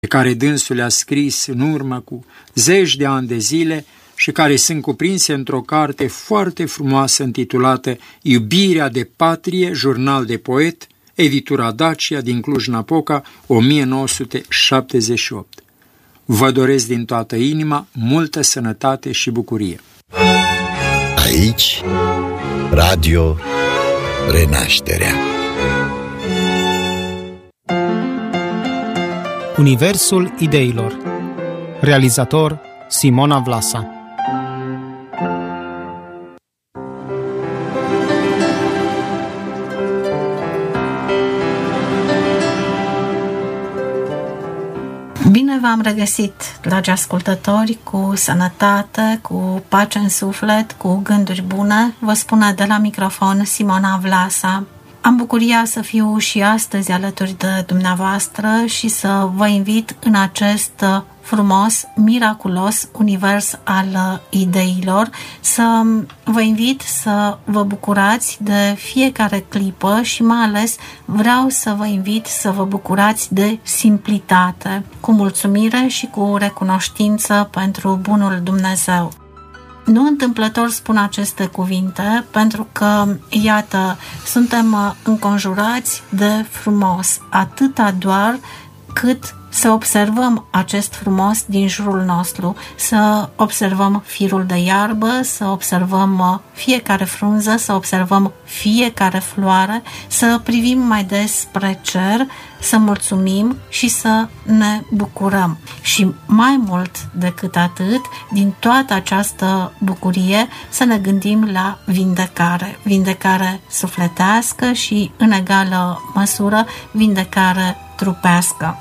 pe care dânsul le-a scris în urmă cu zeci de ani de zile și care sunt cuprinse într-o carte foarte frumoasă intitulată Iubirea de patrie, jurnal de poet, editura Dacia din Cluj-Napoca, 1978. Vă doresc din toată inima multă sănătate și bucurie. Aici, Radio Renașterea. Universul ideilor. Realizator Simona Vlasa. Bine v-am regăsit, dragi ascultători, cu sănătate, cu pace în suflet, cu gânduri bune. Vă spune de la microfon Simona Vlasa. Am bucuria să fiu și astăzi alături de dumneavoastră și să vă invit în acest frumos, miraculos univers al ideilor, să vă invit să vă bucurați de fiecare clipă și mai ales vreau să vă invit să vă bucurați de simplitate, cu mulțumire și cu recunoștință pentru bunul Dumnezeu. Nu întâmplător spun aceste cuvinte, pentru că, iată, suntem înconjurați de frumos, atâta doar cât să observăm acest frumos din jurul nostru, să observăm firul de iarbă, să observăm fiecare frunză, să observăm fiecare floare, să privim mai des spre cer, să mulțumim și să ne bucurăm. Și mai mult decât atât, din toată această bucurie, să ne gândim la vindecare. Vindecare sufletească și, în egală măsură, vindecare trupească.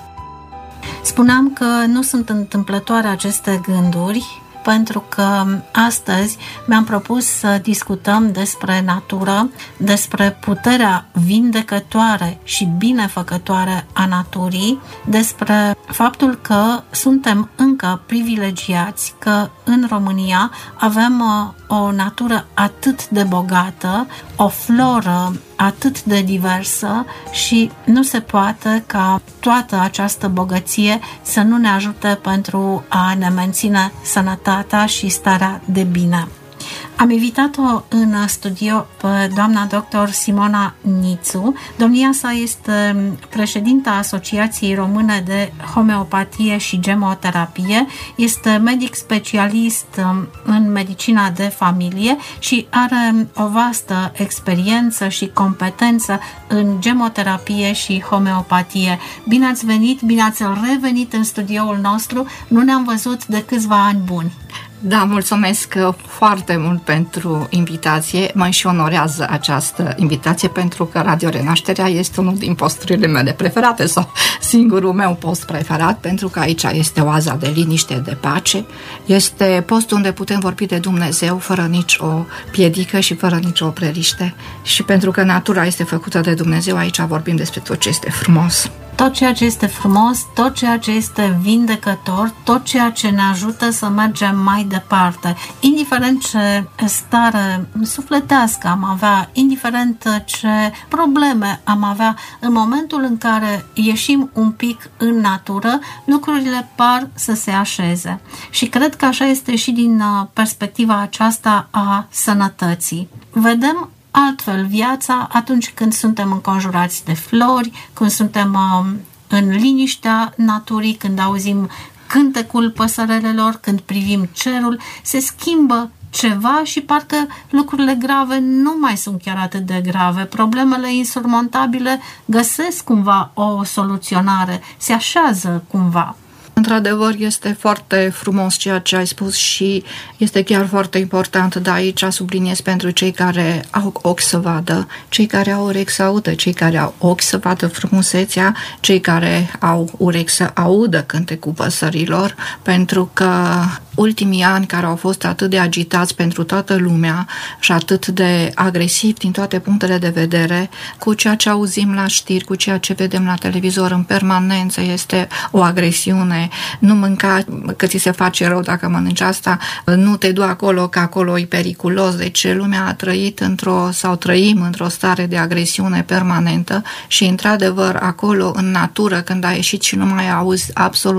Spuneam că nu sunt întâmplătoare aceste gânduri, pentru că astăzi mi-am propus să discutăm despre natură, despre puterea vindecătoare și binefăcătoare a naturii, despre faptul că suntem încă privilegiați, că în România avem o natură atât de bogată, o floră atât de diversă și nu se poate ca toată această bogăție să nu ne ajute pentru a ne menține sănătatea și starea de bine. Am invitat-o în studio pe doamna doctor Simona Nițu. Domnia sa este președinta Asociației Române de Homeopatie și Gemoterapie, este medic specialist în medicina de familie și are o vastă experiență și competență în gemoterapie și homeopatie. Bine ați venit, bine ați revenit în studioul nostru, nu ne-am văzut de câțiva ani buni. Da, mulțumesc foarte mult pentru invitație. Mă și onorează această invitație pentru că Radio Renașterea este unul din posturile mele preferate sau singurul meu post preferat, pentru că aici este oaza de liniște, de pace. Este postul unde putem vorbi de Dumnezeu fără nicio piedică și fără nicio opreliște. Și pentru că natura este făcută de Dumnezeu, aici vorbim despre tot ce este frumos. Tot ceea ce este frumos, tot ceea ce este vindecător, tot ceea ce ne ajută să mergem mai departe. Indiferent ce stare sufletească am avea, indiferent ce probleme am avea, în momentul în care ieșim un pic în natură, lucrurile par să se așeze. Și cred că așa este și din perspectiva aceasta a sănătății. Vedem altfel viața atunci când suntem înconjurați de flori, când suntem în liniștea naturii, când auzim cântecul păsărelelor, când privim cerul, se schimbă ceva și parcă lucrurile grave nu mai sunt chiar atât de grave. Problemele insurmontabile găsesc cumva o soluționare, se așează cumva. Într-adevăr, este foarte frumos ceea ce ai spus și este chiar foarte important, dar aici subliniez pentru cei care au ochi să vadă, cei care au urechi să audă, cei care au ochi să vadă frumusețea, cei care au urechi să audă cântecul păsărilor, pentru că ultimii ani care au fost atât de agitați pentru toată lumea și atât de agresivi din toate punctele de vedere, cu ceea ce auzim la știri, cu ceea ce vedem la televizor în permanență, este o agresiune nu mânca că ți se face rău dacă mănânci asta, nu te du acolo că acolo e periculos. Deci lumea a trăit trăim într-o stare de agresiune permanentă și într-adevăr acolo în natură când ai ieșit și nu mai auzi absolut